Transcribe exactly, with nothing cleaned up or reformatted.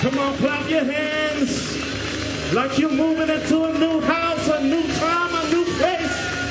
Come on, clap your hands like you're moving into a new house, a new time, a new place.